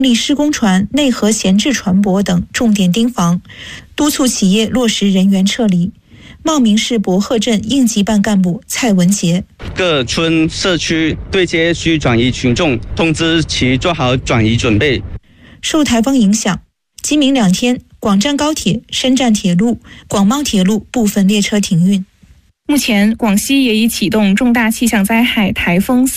力施工船、内河闲置船舶等重点盯防，督促企业落实人员撤离。茂名市博鹤镇应急办干部蔡文杰： 各村社区对接需转移群众，通知其做好转移准备。 受台风影响，今明2天，广湛高铁、深湛铁路、广茂铁路部分列车停运。 目前，广西也已启动重大气象灾害台风